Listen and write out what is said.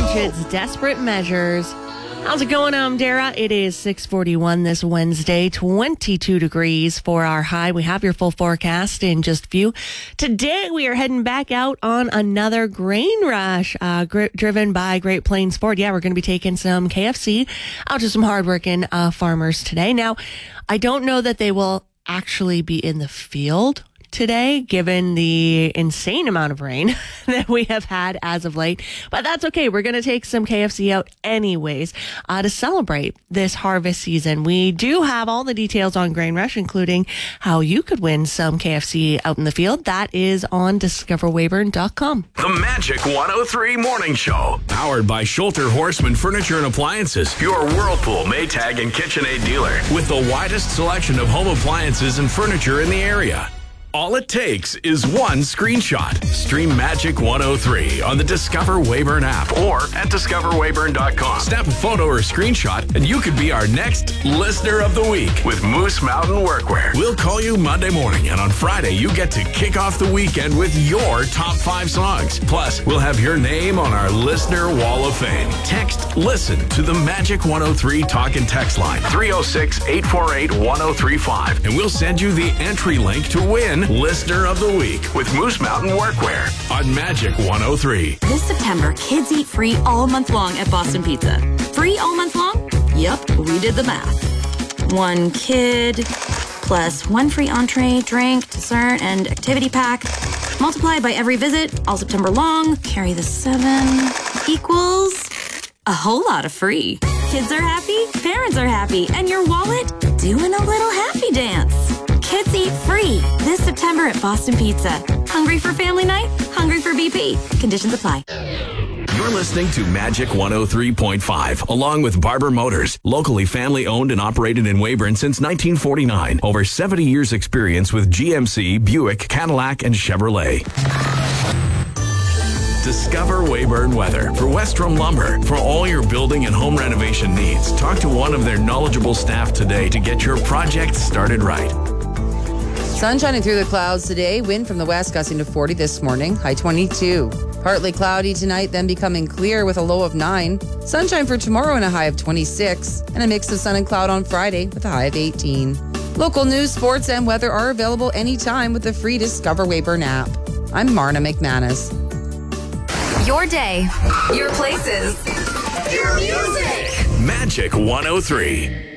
Ratchet's Desperate Measures. How's it going? I'm Dara. It is 6:41 this Wednesday, 22 degrees for our high. We have your full forecast in just a few. Today, we are heading back out on another grain rush driven by Great Plains Ford. Yeah, we're going to be taking some KFC out to some hardworking farmers today. Now, I don't know that they will actually be in the field today, given the insane amount of rain that we have had as of late. But that's okay. We're going to take some KFC out anyways to celebrate this harvest season. We do have all the details on Grain Rush, including how you could win some KFC out in the field. That is on discoverweyburn.com. The Magic 103 Morning Show. Powered by Schulter Horseman Furniture and Appliances. Your Whirlpool, Maytag, and KitchenAid dealer. With the widest selection of home appliances and furniture in the area. All it takes is one screenshot. Stream Magic 103 on the Discover Weyburn app or at discoverweyburn.com. Snap a photo or screenshot and you could be our next Listener of the Week with Moose Mountain Workwear. We'll call you Monday morning, and on Friday you get to kick off the weekend with your top 5 songs. Plus, we'll have your name on our Listener Wall of Fame. Text LISTEN to the Magic 103 talk and text line 306-848-1035 and we'll send you the entry link to win Listener of the Week with Moose Mountain Workwear on Magic 103. This September, kids eat free all month long at Boston Pizza. Free all month long? Yup, we did the math. 1 kid plus 1 free entree, drink, dessert, and activity pack. Multiply by every visit, all September long. Carry the 7 equals a whole lot of free. Kids are happy, parents are happy, and your wallet doing a little happy dance. Kids eat free this September at Boston Pizza. Hungry for family night? Hungry for BP? Conditions apply. You're listening to Magic 103.5, along with Barber Motors, locally family owned and operated in Weyburn since 1949. Over 70 years experience with GMC, Buick, Cadillac, and Chevrolet. Discover Weyburn Weather for Westrom Lumber. For all your building and home renovation needs, talk to one of their knowledgeable staff today to get your project started right. Sun shining through the clouds today. Wind from the west gusting to 40 this morning. High 22. Partly cloudy tonight, then becoming clear with a low of 9. Sunshine for tomorrow and a high of 26. And a mix of sun and cloud on Friday with a high of 18. Local news, sports, and weather are available anytime with the free Discover Weyburn app. I'm Marna McManus. Your day, your places, your music. Magic 103.